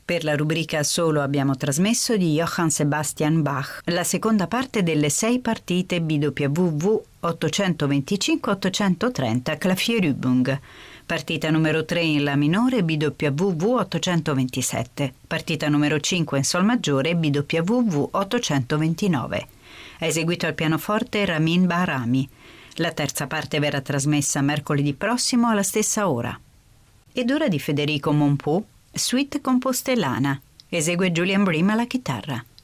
Per la rubrica Solo abbiamo trasmesso di Johann Sebastian Bach la seconda parte delle 6 partite BWV 825-830 Klavierübung, partita numero 3 in La minore BWV 827, partita numero 5 in Sol maggiore BWV 829. Ha eseguito al pianoforte Ramin Bahrami. La terza parte verrà trasmessa mercoledì prossimo alla stessa ora. Ed ora di Federico Mompou, Suite Compostellana, esegue Julian Bream alla chitarra.